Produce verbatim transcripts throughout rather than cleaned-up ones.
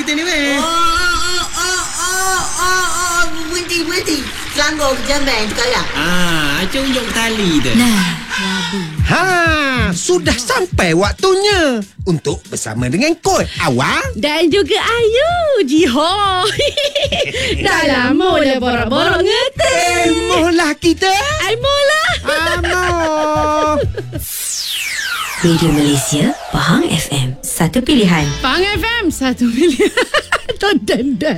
kita ni weh. Oh, oh, oh, oh, oh, oh. Berhenti, berhenti. Selangor ke jamban sekarang. Ah, Acah unjuk tali tu. Nah, Rabu. Ha, sudah sampai waktunya untuk bersama dengan Koi, Awang Dan juga Ayu, Jiho. Dah lama dah borak-borak ngeteh. Emolah kita. Aimolah. Amo. Radio Malaysia, Pahang F M, satu pilihan. Pahang F M, satu pilihan. Tonton dah.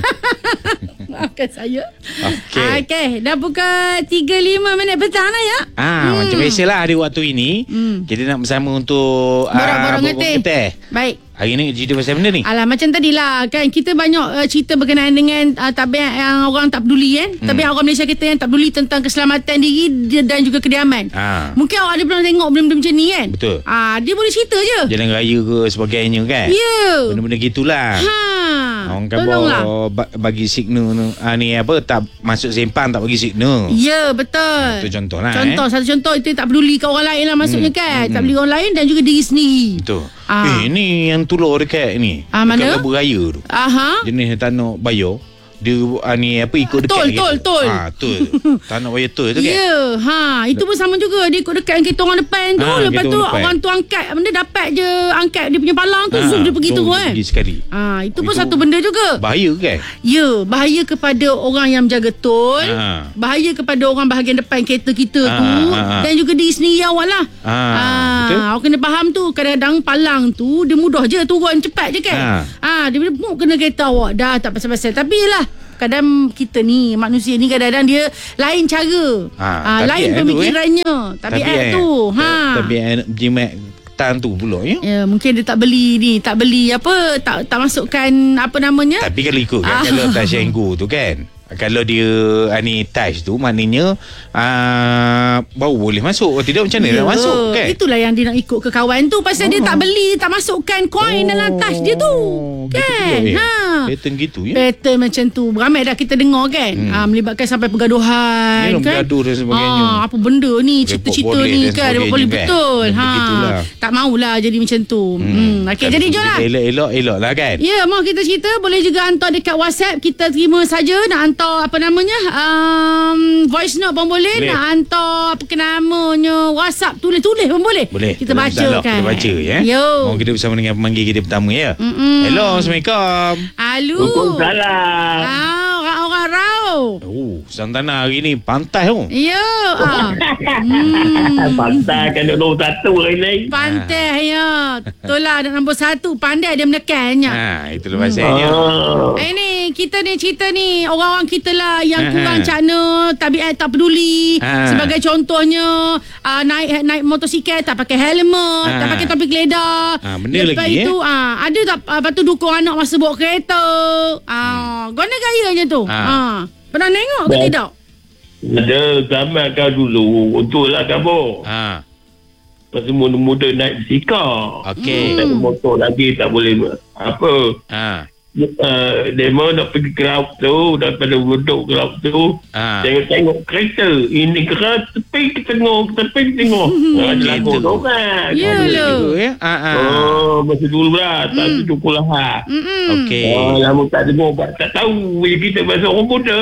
Maafkan saya. Okey. Okey, dah pukul tiga lima minit petang lah ya. Ah, hmm. Macam biasalah hari waktu ini hmm. kita nak bersama untuk borak-borak uh, ngeteh. Baik. Hari ni cerita pasal benda ni. Alah, macam tadilah kan, kita banyak uh, cerita berkenaan dengan uh, tabiat yang orang tak peduli kan. Hmm. Tabiat orang Malaysia kita yang tak peduli tentang keselamatan diri dan juga kediaman. Ha. Mungkin awak ada pernah tengok benda-benda macam ni kan. Betul. Ah, dia boleh cerita je. Jalan raya ke sebagainya kan. Ya. Yeah. Benda-benda gitulah. Ha. Orang kan bagi signal ah, ni apa, tak masuk sempang tak bagi signal. Ya, betul. Itu contoh lah. Contoh, eh. satu contoh itu tak peduli kat orang lain lah maksudnya hmm. kan. Hmm. Tak peduli orang lain dan juga diri sendiri. Betul. Ah. Eh, ni yang tulur dekat ni. Ah, mana? Dekat Lebuh Raya tu. Aha. Jenis tak nak bayar. Dia ah, ni apa ikut dekat Tol, gitu. tol, tol. Ah, tol. Tak nak bayar tol tu kan. Ya, yeah. ha, itu pun sama juga. Dia ikut dekat kereta orang depan tu. Ha, Lepas tu depan. orang tu angkat, benda dapat je angkat dia punya palang tu, Ha, zoom dia pergi tu kan. Pergi sekali. Ha, itu pun Itu satu benda juga. Bahaya kan? Ya, bahaya kepada orang yang menjaga tol, Ha. bahaya kepada orang bahagian depan kereta kita Ha, tu, ha, ha. dan juga diri sendiri awak lah. Ha, ha, betul. awak kena faham tu, kadang-kadang palang tu dia mudah je turun cepat je kan. Ha. Ha, dia bila pun kena kereta awak dah tak pasal-pasal. Tapi yelah, kadang kita ni manusia ni kadang-kadang dia lain cara. Ha, ha, lain tabiat pemikirannya, tu, eh. tabiat Tabiat, tu. Ha. Tabiat jimat tan tu pula ya. Ya, mungkin dia tak beli ni, tak beli apa, tak tak masukkan apa namanya. Tapi kalau ikut kan, Ah. kalau touch and go tu kan, kalau dia ah, ni touch tu maknanya ah, baru boleh masuk. Oh, tidak macam mana Ya, nak masuk kan? itulah yang dia nak ikut ke kawan tu. Pasal oh. dia tak beli, tak masukkan koin oh. dalam touch dia tu. Kan? Gitu, Ha. pattern gitu ya. Pattern macam tu. Ramai dah kita dengar kan. Hmm. Ha, melibatkan sampai pergaduhan Ya, kan. bergaduh dan sebagainya. Ha, apa benda ni, cerita-cerita Report ni boleh dan kan. Report boleh sebagainya, betul. kan? Ha. Begitulah. Tak maulah jadi macam tu. Hmm. hmm. Okey, jadi jom lah. Elok-elok elok lah kan. Ya, mau kita cerita boleh juga hantar dekat WhatsApp. Kita terima saja. Nak hantar apa namanya, um, voice note pun boleh, boleh. Nak hantar apa namanya, WhatsApp tulis-tulis pun boleh. Boleh. Kita baca dialog, kan. Kita baca ya. Yo. Mau kita bersama dengan pemanggil kita pertama ya. Mm-mm. Hello, Assalamualaikum. Alu. Waalaikumsalam. Ah, orang-orang rau. Oh, Santana hari ni pantai tu. Ya. Ah. hmm. Pantai kan nombor satu hari ni. Pantai ya. Itulah nombor satu. Pandai dia menekannya. Ha, itulah pasalnya. Oh. Eh ni, kita ni cerita ni orang-orang kita lah yang Ha, kurang ha. cakna, tabiat tak peduli. Ha. Sebagai contohnya, uh, naik naik motosikal tak pakai helmet, Ha. tak pakai topik keledar. Ha, benda Lepas lagi, itu, ah, ada tak uh, lepas tu dukung anak masa bawa kereta. Ah, hmm. Guna gayanya tu. Ha. Ah. Pernah tengok ke Dan- tidak? Ada zaman kau dulu. Untunglah kamu. Ha. Masa muda-muda naik bisikal. Okey. Tak ada motor lagi. Tak boleh apa. Ha. Uh, demo nak pergi ke laut tu. Daripada duduk ke laut tu. Ha. Tengok-tengok kereta. Ini kereta tepi ke tengok. Tepi ke tengok. Ada lagu gitu. tu kan. Ya Boleh lah. juga, ya. Ha, ha. Oh, masa dulu lah. Tak Hmm. cukup lah. Ha. Mm-mm. Okey. Oh, lama tak dengar. Tak tahu. Bila kita bahasa orang muda.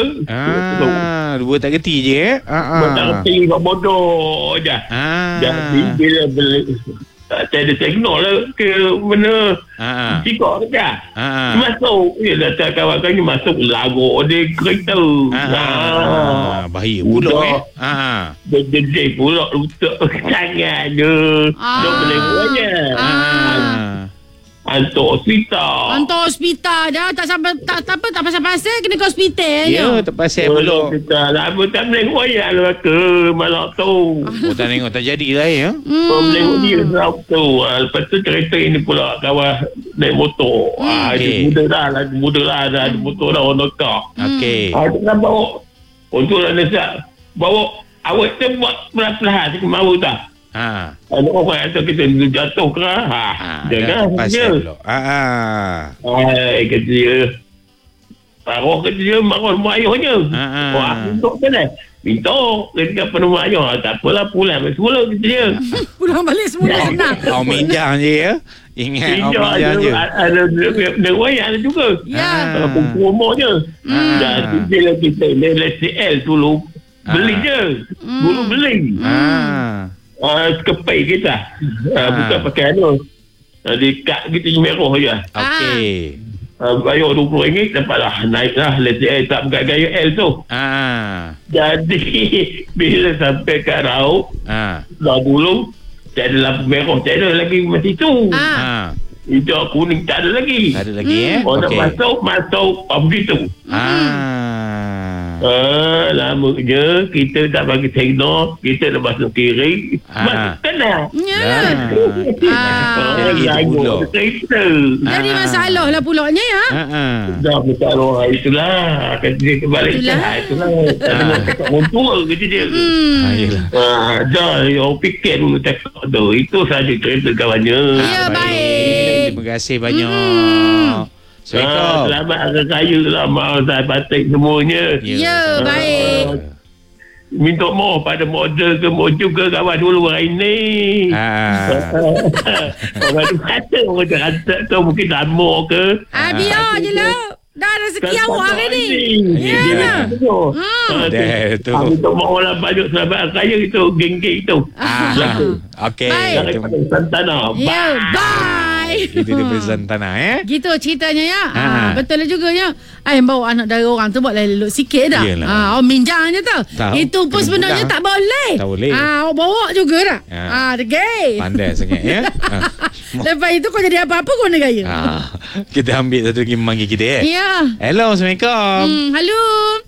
Ah, dua tak kerti je eh. Ha. Ha. Tak kerti. Kau bodoh je. Ha. Jadi bila bila tak ada signal lah ke mana Ha. cikok je. Ha. Masuk. Ya datang kawan-kawan masuk lagu dia kereta. Ha. Ha. Bahaya pula Udah. eh. Ha. Dia gede pula lutut sangat je. Ah. Dia boleh buatnya. Ah. Hantar hospital. Hantar hospital dah. Tak sampai, tak, tak apa, tak pasal-pasal kena ke hospital. Ya, terpasal pula. Kita lama tak boleh royak lah ke malam tu. Oh, tak tengok tak jadilah ya. Hmm. Kau boleh dia malam tu. Ah, lepas tu kereta ini pula kawan naik motor. Ah, Okey. dia muda dah lah. Dia muda lah. Dah ada motor dah orang car. Okey. Ah, dia nak bawa. Untunglah Nasa. Bawa. Awak tu buat perlahan-lahan. Dia mahu tak? Ha. Ada orang kata kita jatuh ke? Ha. Ha. Jangan. Pasal Dia. pula. Ha. Ha. Hai, kata dia. Marah kata dia. Marah rumah ayahnya. Ha, ha. Wah, untuk kan eh. minta ketika penumpangnya tak apalah pulang semula kita dia. Pulang balik semula senang. Kau minjam je ya. Ingat kau Minjam minjam je. ada ada wayang ada juga. Ya. Kalau rumah je. Hmm. Dan bila kita L C L dulu beli je. Dulu beli. Ah. Ah, kepai kita. Ah, bukan pakai anu. Ah, di kad kita merah je. Okey. Uh, bayar dua puluh ringgit dapatlah naiklah let's say tak bergaya L tu. Ah. Jadi bila sampai kat Raub Ah. dah dulu tak ada lampu merah, tak ada lagi macam tu. Ah. Ah. Hijau kuning tak ada lagi. Tak ada lagi eh. Orang nak Okey. masuk masuk ah, begitu. Ah. Ah, lama je kita tak bagi signal, kita dah masuk kiri. Ah. Masuk kanan. Ya. Ah. Orang Jadi lain pula. kereta. Jadi masalah lah pulaknya ya. Ah. Ah. Dah beritahu itulah akan dia kembali Itulah. itulah itulah tak nak cakap orang tua gitu dia Hmm. Ah, yelah. ah, dah orang fikir dulu cakap tu itu saja cerita kawannya Ya, baik. Terima kasih banyak. ah, Assalamualaikum. selamat hari raya lah maaf saya batik semuanya Ya, baik. minta maaf pada model ke moju ke kawan dulu hari ni Ah. orang tu kata orang tu kata tu mungkin lama ke Ah, biar je lah. Dah rezeki Kan awak hari ni. Ya, Ya. Hmm. Dah, tu. Kami tu mahu lah banyak selamat raya itu, geng-geng itu. Ah. Okey. Baik. Daripada Santana. Ya, bye. Itu daripada Santana eh. Gitu ceritanya ya. Ha. Ha. Betul lah juga ya. Ai bawa anak dara orang tu buatlah elok sikit dah. Yelah. Ha, awak minjam je tau. Tak, Itu pun kena sebenarnya pegang. tak boleh. Tak boleh. Ha, awak bawa juga dah. Ya. Ha, degay. Pandai sangat ya. Ah. Lepas itu kau jadi apa-apa kau nak gaya. Ah. Kita ambil satu lagi memanggil kita eh. Ya. Hello, Assalamualaikum. Hmm, halo.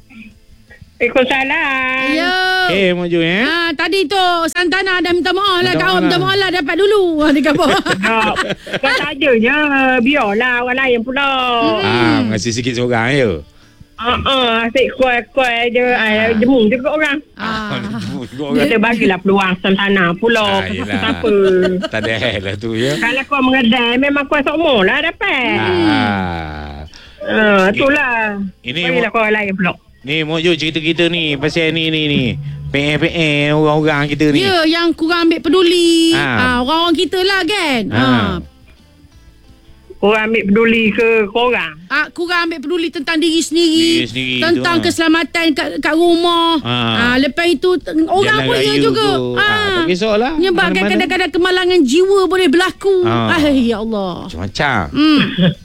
Waalaikumsalam. Ya. Eh, Mojo eh. Ha, tadi tu Santana dah minta maaf lah. Minta Kau maaf minta lah. maaf lah dapat dulu. Ha, dia kata. Tak, tak sajanya. Biarlah orang lain pula. Ah, ngasih sikit seorang ya. Ah, uh, asyik kuat-kuat je. Ah, jemu juga orang. Ah. Kita bagilah peluang Santana pula. Ah, yelah. Apa. Tak ada hal lah tu ya. Kalau kau mengedai, memang kau semua lah dapat. Ah. Ah, itulah. Ini Bagilah kau orang lain pula. Ni Mojo cerita kita ni pasal ni ni ni. P M P M orang-orang kita ni. Ya, yang kurang ambil peduli. Ha. Ha, orang-orang kita lah kan. Ha. Ha. Korang ambil peduli ke korang? Ah, kurang ambil peduli tentang diri sendiri, Diri sendiri tentang tu, ha. keselamatan kat, kat rumah. Ha. Ah, lepas itu orang Jalan pun ya raya juga. tu. Ah, tak kisahlah. Menyebabkan Mana-mana. kadang-kadang kemalangan jiwa boleh berlaku. Ha. Ah, ya Allah. Macam-macam. Hmm.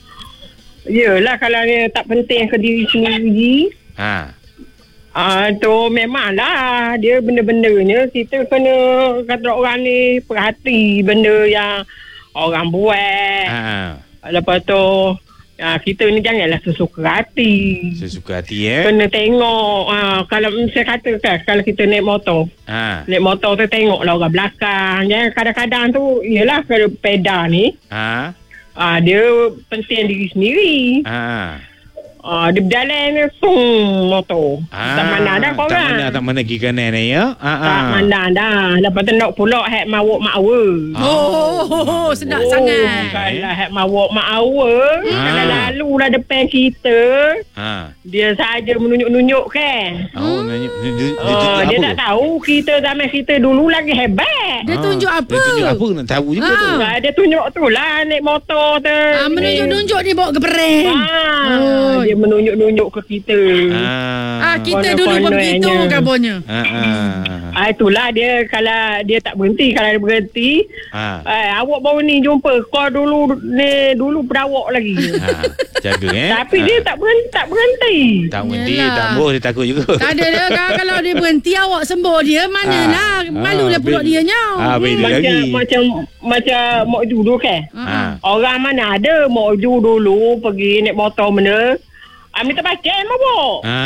Yelah, kalau dia tak penting ke diri sendiri, Ha. Ah, tu memanglah dia benda-bendanya kita kena kata orang ni perhati benda yang orang buat. Ha. Lepas tu ah, kita ni janganlah sesuka hati. Sesuka hati eh. Kena tengok ah, kalau saya katakan kalau kita naik motor. Ha. Naik motor tu tengoklah orang belakang. Jangan kadang-kadang tu yalah kalau peda ni Ha. ah, dia penting diri sendiri. Ha. Ah, dia berjalan ni sung motor. Ah, Tak mana dah korang. Tak mana, tak mana kiri kanan ni ya. Ha. Tak mandang dah. Lepas tu nak pula hak mawak makwa. Oh, oh, oh, sedap Oh, sangat. kalau hak mawak makwa, Ah. kalau lalu lah depan kita, Ha. dia saja menunjuk-nunjuk kan. Oh, dia, dia, dia, Oh, dia tak tahu kita zaman kita dulu lagi hebat. Dia tunjuk apa? Dia tunjuk apa nak tahu juga Ha. tu. Ah, dia tunjuk tu lah naik motor tu. Ah, menunjuk-nunjuk dia bawa ke pereng. Ah, Oh. dia menunjuk-nunjuk ke kita. Ha. Ah, kita dulu pun Konon-kononnya. begitu kabarnya. Ha. Ha. Ah, itulah dia kalau dia tak berhenti, kalau dia berhenti, Ha. eh, awak baru ni jumpa kau dulu ni dulu berawak lagi. Ha. Jaga eh. Tapi ha. dia tak berhenti, tak berhenti. tak berhenti, Yelah. tak ambuh dia takut juga. Tak ada dia kan, kalau dia berhenti awak sembuh dia manalah. Ah. Malulah Ah, pulak bil- dia nyau. Ah, bil- Macam lagi. macam macam mak ju dulu kan. Ha. Orang mana ada mak ju dulu pergi naik motor mana. Ah, minta pakai mabuk. Ha.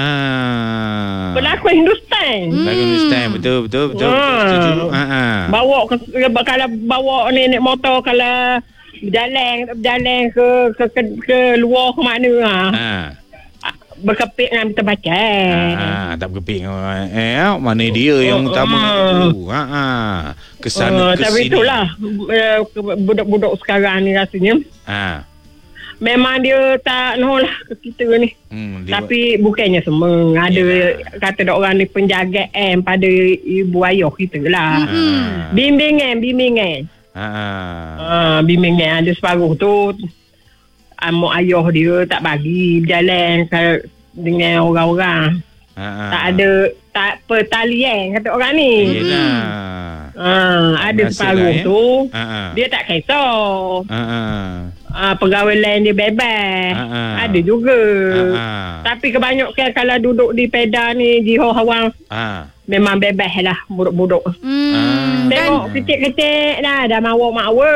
Berlakon Hindustan. Lagu Hindustan betul betul betul. Ah. Setuju. Ha. Ha. Bawa ke, kalau bawa ni naik motor kalau berjalan berjalan ke ke ke, ke luar ke mana ha. Ha. Berkepit dengan minta pakai. Ha, tak berkeping eh mana dia yang Oh, utama ah. tu. Ha ah. Kesana Uh, ke tapi sini. itulah uh, budak-budak sekarang ni rasanya Ha. memang dia tak noh lah ke kita ni. Hmm, dia Tapi bukannya semua. Ada kata dok orang ni penjagaan pada ibu ayah kita lah. Ah. Bimbingan, bimbingan. Ha. Ah, bimbingan ada separuh tu. Mak ayah dia tak bagi berjalan ke, dengan orang-orang. Ha. Tak ada tak pertalian kata orang ni. Yelah. Ah, ada Biasalah, separuh eh. tu. Ha. Dia tak kisah. Ha. Ah, pegawai lain dia bebas. Ha, ha. Ada juga. Ha. Tapi kebanyakan kalau duduk di peda ni di hawang Ha. memang bebas lah budak-budak. Hmm. Tengok kecil-kecil dah dah mawa-mawa.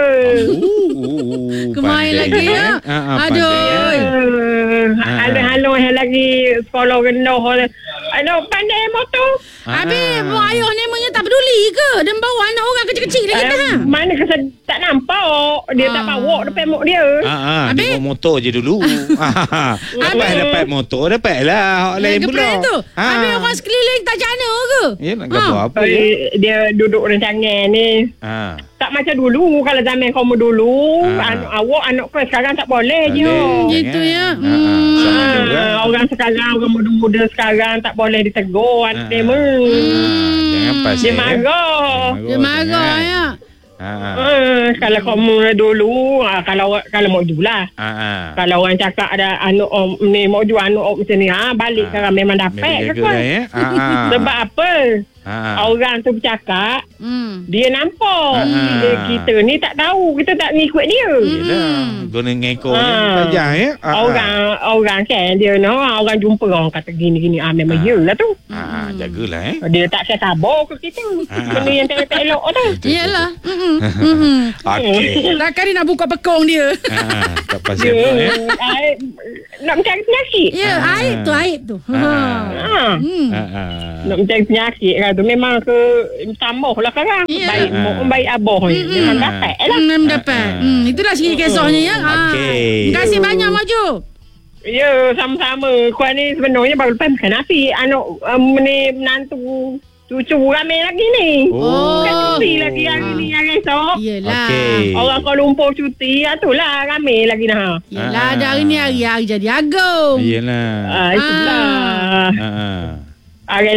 Uh, Kemain pandai lagi dia, ya. eh. Ha, ha, Aduh. pandai, eh. Uh, halus-halus yang lagi sekolah rendah. Aduh, pandai motor. Ha. Habis mak ayah ni punya tak peduli ke? Dan bawa anak orang kecil-kecil lagi Eh, dah. mana kesan tak nampak. Dia tak Ah. bawa depan mak dia. Ha, ha, Habis? dia bawa motor je dulu. Ha. Lepas dapat motor, dapat lah hak lain Yang pula. kepala tu. Ha. Habis orang sekeliling tak jana ke? Ya nak gambar apa ya? Eh, Dia duduk rencangan ni. Ha. Tak macam dulu. Kalau zaman kamu dulu, Ah. anak awak, anak kau sekarang tak boleh je. Boleh, gitu jangan. ya. Ha, ha. Sama Ah, juga. orang sekarang, orang muda-muda sekarang tak boleh ditegur. Ah. Anak dia mu. Ha, jangan pasal. Dia marah. Dia marah jangan. ya. Ha. Ha. Ah, kalau kamu dulu, ah, kalau kalau mau jual lah. Ha. Ha. Kalau orang cakap ada anak om ni mau jual anak om macam ni, ah balik Ah. sekarang memang dapat Memang ke jaga kau? lah, ya. Ha. Ha. Sebab apa? Ha. Orang tu bercakap, Hmm. dia nampak. Ah. Dia, kita ni tak tahu, kita tak ngikut dia. Yelah. Guna ngekor ni Ah. tajam ya. Ha. Ha. Orang orang kan dia no, orang jumpa orang kata gini-gini ah memang Ah. ya lah tu. Ha. Ha. Jagalah eh. Dia tak saya sabar ke kita. Ah. Benda yang tak elok tu. Iyalah. Mm-mm. Mm-mm. Okey. Takkan dia nak buka pekong dia. Ha. Tak pasal Dia pula ya. ai, nak mencari penyakit. Ya, aib tu, aib tu. Ah. Ha. Hmm. Ha. Ha. Nak mencari penyakit kan tu memang ke tambah lah sekarang. Ya. Baik Ah. mak baik abah ni. Memang dapat lah. Hmm, dapat. Hmm, itulah sikit kisahnya ya. Ha. Okey. Terima kasih banyak Maju. Ya, sama-sama. Kau ni sebenarnya baru lepas makan nasi. Anak um, ni menantu cucu ramai lagi ni. Oh. Bukan cuti lagi hari ni, hari esok. Iyalah. Okey. Orang Kuala Lumpur cuti, ah, itulah ramai lagi dah. Iyalah, dah hari ni hari-hari jadi agung. Iyalah. Ah, itulah. Ha. Ha. Hari